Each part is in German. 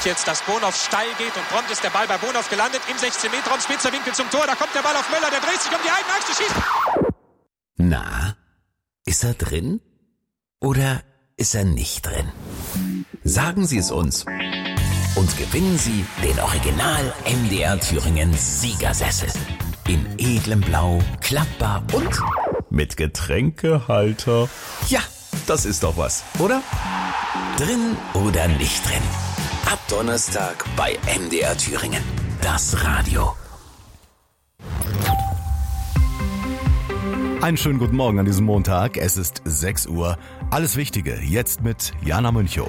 sieht jetzt, dass Bonhoff steil geht und prompt ist der Ball bei Bonhoff gelandet im 16-Meter-Raum, spitzer Winkel zum Tor, da kommt der Ball auf Möller, der dreht sich um die eigene Achse, schießt. Na, ist er drin oder ist er nicht drin? Sagen Sie es uns und gewinnen Sie den Original MDR Thüringen Siegersessel. In edlem Blau, klappbar und mit Getränkehalter. Ja, das ist doch was, oder? Drin oder nicht drin? Ab Donnerstag bei MDR Thüringen. Das Radio. Einen schönen guten Morgen an diesem Montag. Es ist 6 Uhr. Alles Wichtige jetzt mit Jana Münchhoff.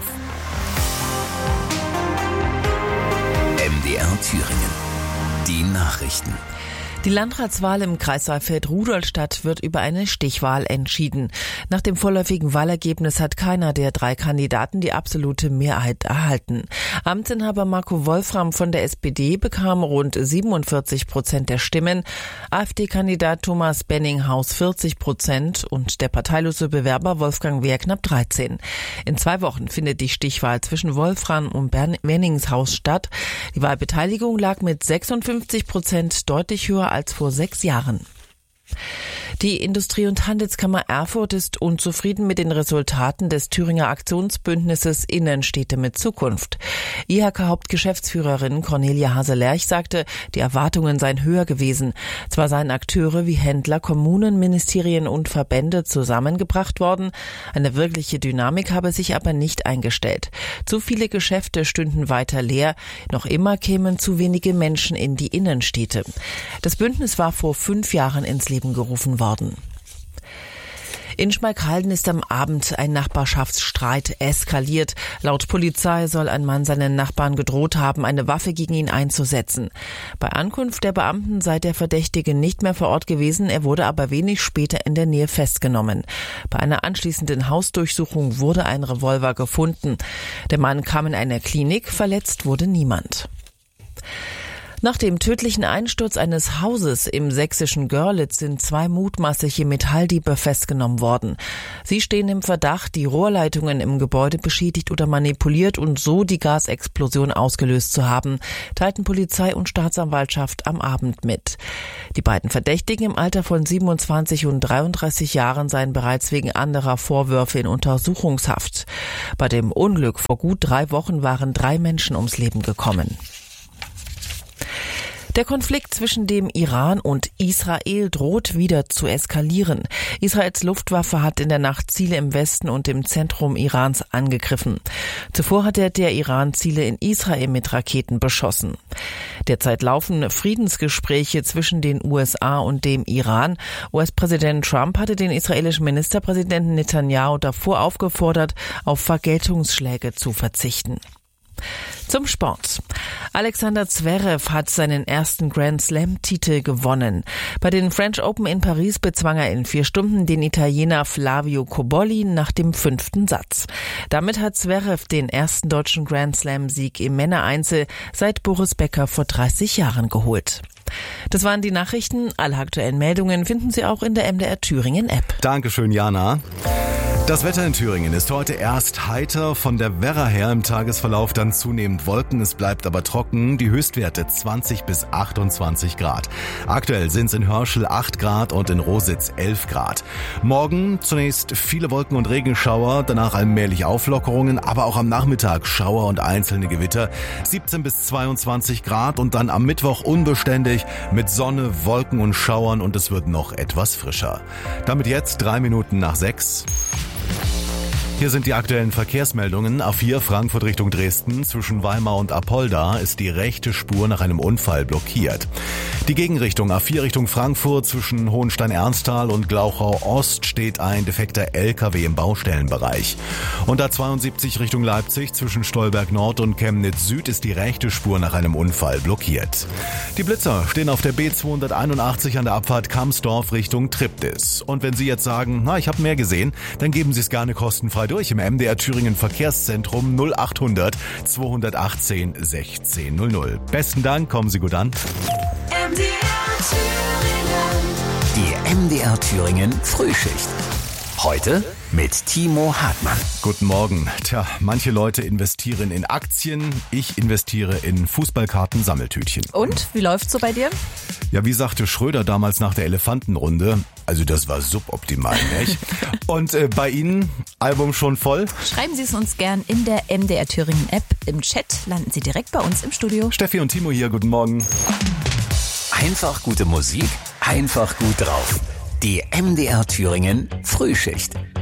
MDR Thüringen. Die Nachrichten. Die Landratswahl im Kreis Saalfeld-Rudolstadt wird über eine Stichwahl entschieden. Nach dem vorläufigen Wahlergebnis hat keiner der 3 Kandidaten die absolute Mehrheit erhalten. Amtsinhaber Marco Wolfram von der SPD bekam rund 47% der Stimmen, AfD-Kandidat Thomas Benninghaus 40% und der parteilose Bewerber Wolfgang Wehr knapp 13%. In 2 Wochen findet die Stichwahl zwischen Wolfram und Benninghaus statt. Die Wahlbeteiligung lag mit 56% deutlich höher als vor 6 Jahren. Die Industrie- und Handelskammer Erfurt ist unzufrieden mit den Resultaten des Thüringer Aktionsbündnisses Innenstädte mit Zukunft. IHK-Hauptgeschäftsführerin Cornelia Hase-Lerch sagte, die Erwartungen seien höher gewesen. Zwar seien Akteure wie Händler, Kommunen, Ministerien und Verbände zusammengebracht worden, eine wirkliche Dynamik habe sich aber nicht eingestellt. Zu viele Geschäfte stünden weiter leer, noch immer kämen zu wenige Menschen in die Innenstädte. Das Bündnis war vor 5 Jahren ins Leben gerufen worden. In Schmalkalden ist am Abend ein Nachbarschaftsstreit eskaliert. Laut Polizei soll ein Mann seinen Nachbarn gedroht haben, eine Waffe gegen ihn einzusetzen. Bei Ankunft der Beamten sei der Verdächtige nicht mehr vor Ort gewesen, er wurde aber wenig später in der Nähe festgenommen. Bei einer anschließenden Hausdurchsuchung wurde ein Revolver gefunden. Der Mann kam in eine Klinik, verletzt wurde niemand. Nach dem tödlichen Einsturz eines Hauses im sächsischen Görlitz sind 2 mutmaßliche Metalldiebe festgenommen worden. Sie stehen im Verdacht, die Rohrleitungen im Gebäude beschädigt oder manipuliert und so die Gasexplosion ausgelöst zu haben, teilten Polizei und Staatsanwaltschaft am Abend mit. Die beiden Verdächtigen im Alter von 27 und 33 Jahren seien bereits wegen anderer Vorwürfe in Untersuchungshaft. Bei dem Unglück vor gut 3 Wochen waren 3 Menschen ums Leben gekommen. Der Konflikt zwischen dem Iran und Israel droht wieder zu eskalieren. Israels Luftwaffe hat in der Nacht Ziele im Westen und im Zentrum Irans angegriffen. Zuvor hatte der Iran Ziele in Israel mit Raketen beschossen. Derzeit laufen Friedensgespräche zwischen den USA und dem Iran. US-Präsident Trump hatte den israelischen Ministerpräsidenten Netanyahu davor aufgefordert, auf Vergeltungsschläge zu verzichten. Zum Sport. Alexander Zverev hat seinen ersten Grand-Slam-Titel gewonnen. Bei den French Open in Paris bezwang er in 4 Stunden den Italiener Flavio Cobolli nach dem 5. Satz. Damit hat Zverev den ersten deutschen Grand-Slam-Sieg im Männereinzel seit Boris Becker vor 30 Jahren geholt. Das waren die Nachrichten. Alle aktuellen Meldungen finden Sie auch in der MDR Thüringen App. Dankeschön, Jana. Das Wetter in Thüringen ist heute erst heiter, von der Werra her im Tagesverlauf dann zunehmend Wolken, es bleibt aber trocken, die Höchstwerte 20 bis 28 Grad. Aktuell sind es in Hörschel 8 Grad und in Rositz 11 Grad. Morgen zunächst viele Wolken und Regenschauer, danach allmählich Auflockerungen, aber auch am Nachmittag Schauer und einzelne Gewitter, 17 bis 22 Grad und dann am Mittwoch unbeständig mit Sonne, Wolken und Schauern und es wird noch etwas frischer. Damit jetzt 3 Minuten nach 6. Hier sind die aktuellen Verkehrsmeldungen. A4 Frankfurt Richtung Dresden. Zwischen Weimar und Apolda ist die rechte Spur nach einem Unfall blockiert. Die Gegenrichtung A4 Richtung Frankfurt zwischen Hohenstein-Ernsthal und Glauchau-Ost steht ein defekter LKW im Baustellenbereich. Und A72 Richtung Leipzig zwischen Stolberg Nord und Chemnitz Süd ist die rechte Spur nach einem Unfall blockiert. Die Blitzer stehen auf der B281 an der Abfahrt Kamsdorf Richtung Triptis. Und wenn Sie jetzt sagen, ich habe mehr gesehen, dann geben Sie es gerne kostenfrei durch im MDR Thüringen Verkehrszentrum 0800 218 1600. Besten Dank, kommen Sie gut an. Die MDR Thüringen Frühschicht. Heute mit Timo Hartmann. Guten Morgen. Tja, manche Leute investieren in Aktien, ich investiere in Fußballkarten-Sammeltütchen. Und, wie läuft's so bei dir? Ja, wie sagte Schröder damals nach der Elefantenrunde, also das war suboptimal, nicht? Und bei Ihnen, Album schon voll? Schreiben Sie es uns gern in der MDR Thüringen App. Im Chat landen Sie direkt bei uns im Studio. Steffi und Timo hier, guten Morgen. Einfach gute Musik, einfach gut drauf. Die MDR Thüringen Frühschicht.